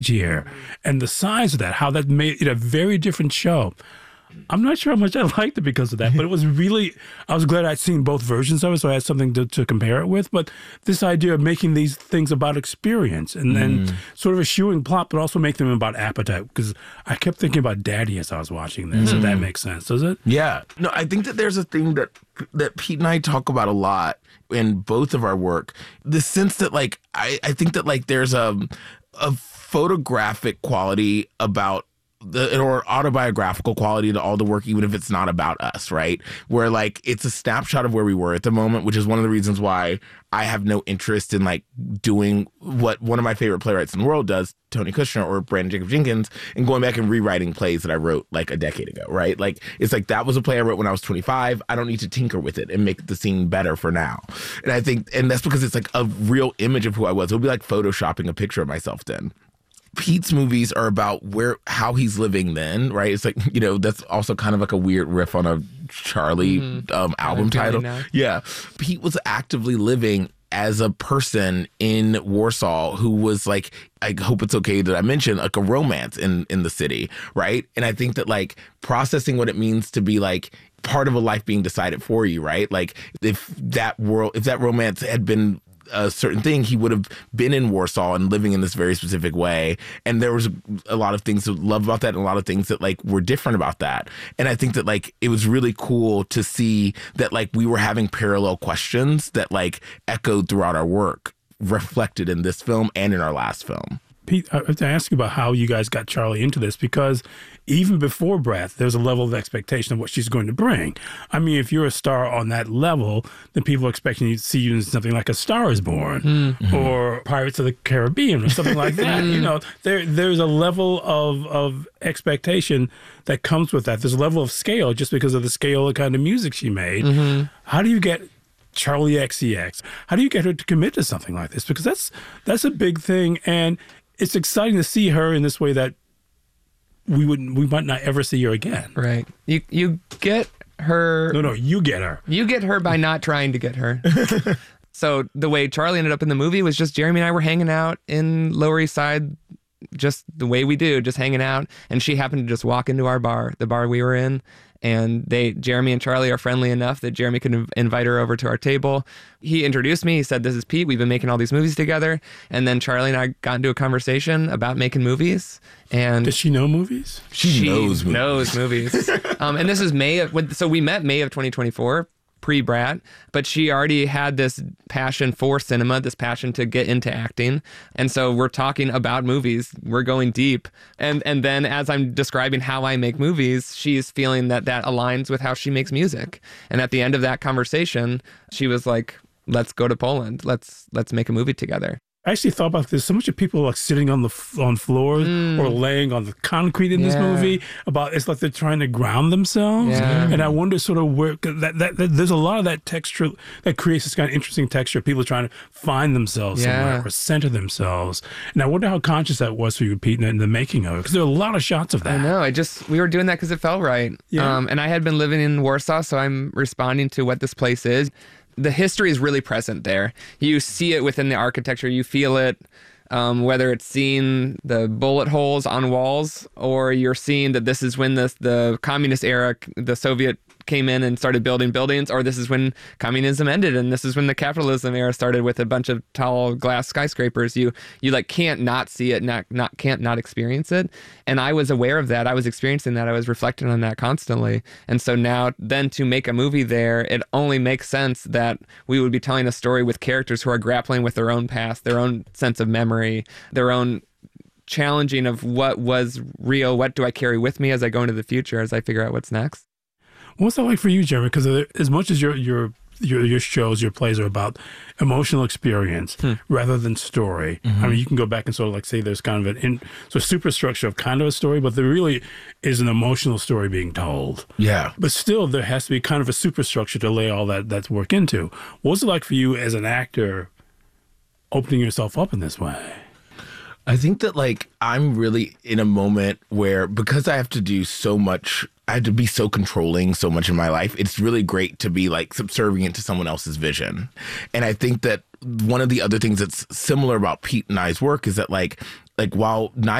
year, and the size of that, how that made it a very different show. I'm not sure how much I liked it because of that, but it was really, I was glad I'd seen both versions of it, so I had something to compare it with. But this idea of making these things about experience and then sort of eschewing plot, but also make them about appetite, because I kept thinking about Daddy as I was watching this, if that makes sense, does it? Yeah. No, I think that there's a thing that Pete and I talk about a lot in both of our work, the sense that, like, I think that, like, there's a photographic quality about or autobiographical quality to all the work, even if it's not about us, right? Where, like, it's a snapshot of where we were at the moment, which is one of the reasons why I have no interest in, like, doing what one of my favorite playwrights in the world does, Tony Kushner or Brandon Jacob Jenkins, and going back and rewriting plays that I wrote, like, a decade ago, right? Like, it's like, that was a play I wrote when I was 25. I don't need to tinker with it and make the scene better for now. And I think, and that's because it's, like, a real image of who I was. It would be like photoshopping a picture of myself then. Pete's movies are about how he's living then, right? It's like, you know, that's also kind of like a weird riff on a Charlie album title. Yeah. Pete was actively living as a person in Warsaw who was, like, I hope it's okay that I mention, like, a romance in the city, right? And I think that, like, processing what it means to be, like, part of a life being decided for you, right? Like, if that romance had been a certain thing, he would have been in Warsaw and living in this very specific way. And there was a lot of things to love about that and a lot of things that, like, were different about that. And I think that, like, it was really cool to see that, like, we were having parallel questions that, like, echoed throughout our work, reflected in this film and in our last film. Pete, I have to ask you about how you guys got Charlie into this, because even before Breath, there's a level of expectation of what she's going to bring. I mean, if you're a star on that level, then people are expecting you to see you in something like A Star is Born or Pirates of the Caribbean or something like that. You know, there's a level of expectation that comes with that. There's a level of scale just because of the scale of kind of music she made. How do you get Charli XCX? How do you get her to commit to something like this? Because that's a big thing, and it's exciting to see her in this way that we might not ever see her again. Right. You get her. No, you get her. You get her by not trying to get her. So the way Charlie ended up in the movie was just Jeremy and I were hanging out in Lower East Side, just the way we do, just hanging out. And she happened to just walk into our bar, the bar we were in. And Jeremy and Charlie are friendly enough that Jeremy could invite her over to our table. He introduced me. He said, "This is Pete. We've been making all these movies together." And then Charlie and I got into a conversation about making movies. And does she know movies? She knows movies. And this is so we met May of 2024. Pre-Brat, but she already had this passion for cinema, this passion to get into acting. And so we're talking about movies. We're going deep. And then as I'm describing how I make movies, she's feeling that aligns with how she makes music. And at the end of that conversation, she was like, "Let's go to Poland. Let's make a movie together." I actually thought about this. So much of people are like sitting on floors or laying on the concrete in this movie. It's like they're trying to ground themselves. And I wonder sort of where that there's a lot of that texture that creates this kind of interesting texture. People trying to find themselves somewhere or center themselves. And I wonder how conscious that was for you, Pete, in the making of it, because there are a lot of shots of that. I know. We were doing that because it felt right. And I had been living in Warsaw, so I'm responding to what this place is. The history is really present there. You see it within the architecture. You feel it, whether it's seeing the bullet holes on walls or you're seeing that this is when the communist era, the Soviet came in and started building buildings, or this is when communism ended and this is when the capitalism era started with a bunch of tall glass skyscrapers. You like can't not see it, can't not experience it. And I was aware of that. I was experiencing that. I was reflecting on that constantly. And so now then to make a movie there, it only makes sense that we would be telling a story with characters who are grappling with their own past, their own sense of memory, their own challenging of what was real, what do I carry with me as I go into the future, as I figure out what's next. What's that like for you, Jeremy? Because as much as your shows, your plays are about emotional experience rather than story. I mean, you can go back and sort of like say there's kind of superstructure of kind of a story, but there really is an emotional story being told. Yeah. But still, there has to be kind of a superstructure to lay all that's work into. What's it like for you as an actor opening yourself up in this way? I think that, like, I'm really in a moment where, because I have to do so much, I have to be so controlling so much in my life, it's really great to be, like, subservient to someone else's vision. And I think that one of the other things that's similar about Pete and I's work is that like while neither